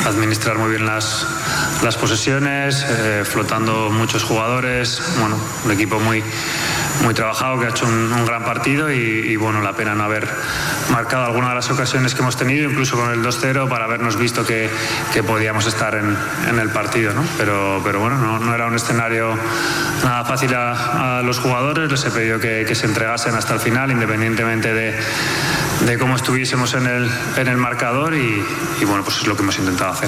administrar muy bien las posesiones, flotando muchos jugadores, bueno, un equipo muy trabajado que ha hecho un gran partido y bueno, la pena no haber marcado alguna de las ocasiones que hemos tenido, incluso con el 2-0, para habernos visto que podíamos estar en el partido, ¿no? Pero bueno, no era un escenario nada fácil a los jugadores. Les he pedido que se entregasen hasta el final, independientemente de cómo estuviésemos en el marcador y bueno, pues es lo que hemos intentado hacer.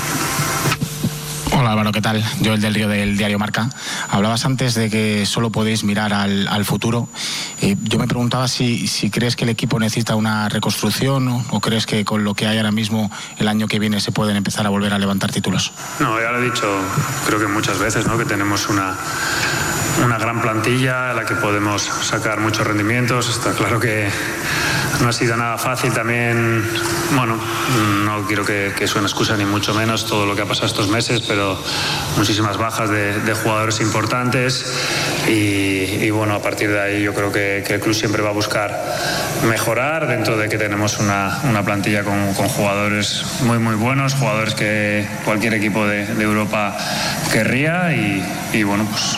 Hola Álvaro, ¿qué tal? Joel del Río del diario Marca. Hablabas antes de que solo podéis mirar al futuro. Yo me preguntaba si crees que el equipo necesita una reconstrucción o crees que con lo que hay ahora mismo el año que viene se pueden empezar a volver a levantar títulos. No, ya lo he dicho creo que muchas veces, ¿no? Que tenemos una gran plantilla a la que podemos sacar muchos rendimientos. Está claro que no ha sido nada fácil también. Bueno, no quiero que suene excusa ni mucho menos todo lo que ha pasado estos meses, pero muchísimas bajas de jugadores importantes y bueno, a partir de ahí yo creo que el club siempre va a buscar mejorar dentro de que tenemos una plantilla con jugadores muy buenos, jugadores que cualquier equipo de Europa querría y bueno, pues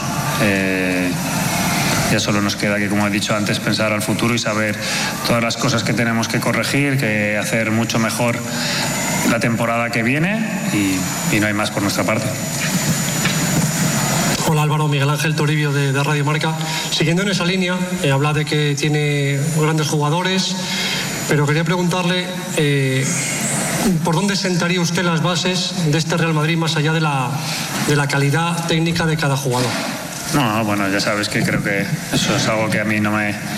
ya solo nos queda que, como he dicho antes, pensar al futuro y saber todas las cosas que tenemos que corregir, que hacer mucho mejor la temporada que viene y no hay más por nuestra parte. Hola Álvaro, Miguel Ángel Toribio de Radio Marca. Siguiendo en esa línea, habla de que tiene grandes jugadores, pero quería preguntarle ¿por dónde sentaría usted las bases de este Real Madrid más allá de la calidad técnica de cada jugador? No, bueno, ya sabes que creo que eso es algo que a mí no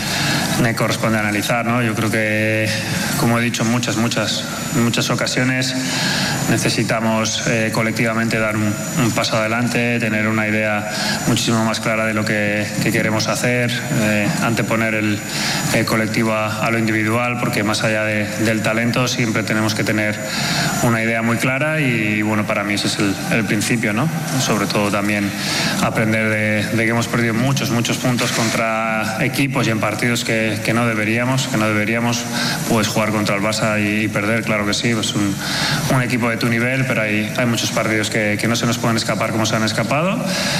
me corresponde analizar, ¿no? Yo creo que, como he dicho en muchas ocasiones, necesitamos colectivamente dar un paso adelante, tener una idea muchísimo más clara de lo que queremos hacer, anteponer el colectivo a lo individual, porque más allá del talento siempre tenemos que tener una idea muy clara y bueno, para mí ese es el principio, ¿no? Sobre todo también aprender de que hemos perdido muchos puntos contra equipos y en partidos que no deberíamos pues jugar contra el Barça y perder, claro que sí, pues un equipo de tu nivel, pero hay muchos partidos que no se nos pueden escapar como se han escapado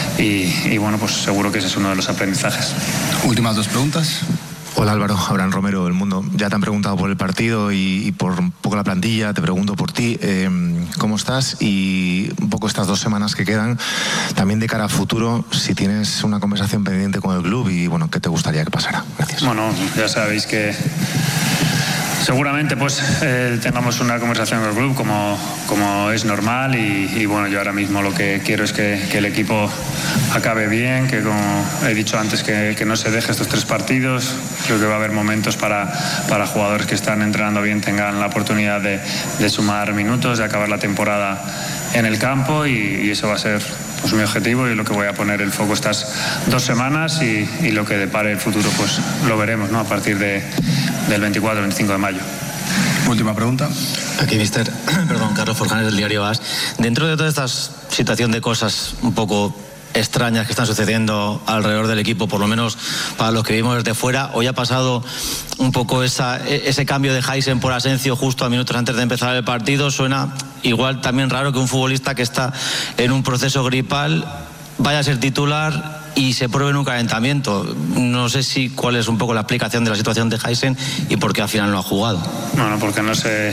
y bueno, pues seguro que ese es uno de los aprendizajes. Últimas dos preguntas. Hola Álvaro, Abraham Romero del Mundo. Ya te han preguntado por el partido y por un poco la plantilla, te pregunto por ti, ¿cómo estás? Y un poco estas 2 semanas que quedan, también de cara a futuro, si tienes una conversación pendiente con el club y bueno, ¿qué te gustaría que pasara? Gracias. Bueno, ya sabéis que seguramente pues tengamos una conversación con el club como es normal y bueno, yo ahora mismo lo que quiero es que el equipo acabe bien, que como he dicho antes que no se deje estos 3 partidos. Creo que va a haber momentos para jugadores que están entrenando bien tengan la oportunidad de sumar minutos, de acabar la temporada en el campo y eso va a ser pues mi objetivo y lo que voy a poner el foco estas 2 semanas y lo que depare el futuro pues lo veremos, ¿no? A partir del 24-25 de mayo. Última pregunta. Aquí, Carlos Forjanes del diario AS. Dentro de toda esta situación de cosas un poco extrañas que están sucediendo alrededor del equipo, por lo menos para los que vivimos desde fuera, hoy ha pasado un poco ese cambio de Heisen por Asensio justo a minutos antes de empezar el partido. Suena igual también raro que un futbolista que está en un proceso gripal vaya a ser titular y se pruebe en un calentamiento. No sé cuál es un poco la explicación de la situación de Heisen y por qué al final no ha jugado. Bueno, porque no sé.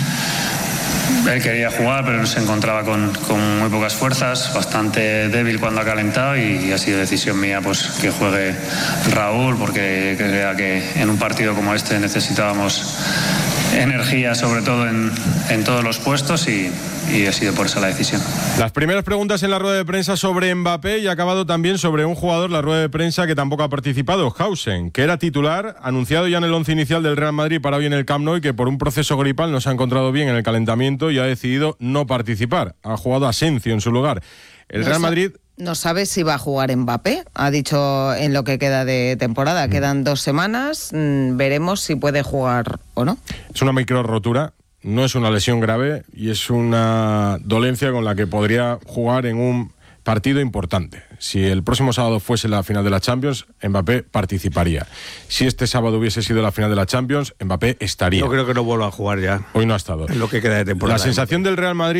Él quería jugar, pero se encontraba con muy pocas fuerzas, bastante débil cuando ha calentado y ha sido decisión mía pues que juegue Raúl, porque creía que en un partido como este necesitábamos energía, sobre todo en todos los puestos y ha sido por eso la decisión. Las primeras preguntas en la rueda de prensa sobre Mbappé y ha acabado también sobre un jugador, la rueda de prensa que tampoco ha participado, Hausen, que era titular, anunciado ya en el 11 inicial del Real Madrid para hoy en el Camp Nou y que por un proceso gripal no se ha encontrado bien en el calentamiento y ha decidido no participar. Ha jugado Asensio en su lugar. El Real Madrid... No sabe si va a jugar Mbappé, ha dicho en lo que queda de temporada. Quedan 2 semanas, veremos si puede jugar o no. Es una micro rotura, no es una lesión grave y es una dolencia con la que podría jugar en un partido importante. Si el próximo sábado fuese la final de la Champions, Mbappé participaría. Si este sábado hubiese sido la final de la Champions, Mbappé estaría. Yo creo que no vuelva a jugar ya. Hoy no ha estado. En lo que queda de temporada. La sensación del Real Madrid